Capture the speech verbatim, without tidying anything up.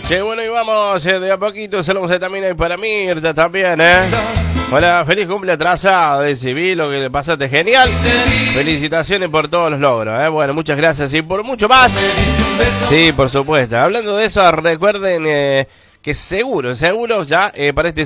Che, bueno, y vamos eh, de a poquito. Saludos también ahí para Mirta también, ¿eh? Hola, feliz cumple atrasado de civil, lo que le pasaste genial. Felicitaciones por todos los logros, ¿eh? Bueno, muchas gracias y por mucho más. Sí, por supuesto. Hablando de eso, recuerden eh, que seguro, seguro ya eh, para este